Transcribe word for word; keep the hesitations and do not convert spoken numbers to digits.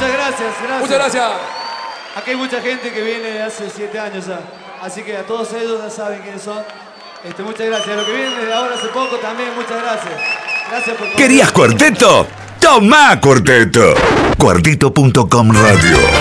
Muchas gracias, gracias. Muchas gracias. Aquí hay mucha gente que viene de hace siete años ya. Así que a todos ellos ya saben quiénes son. Este, muchas gracias. A los que vienen desde ahora hace poco también, muchas gracias. Gracias por... ¿Querías cuarteto? Tomá cuarteto. Cuarteto punto com Radio.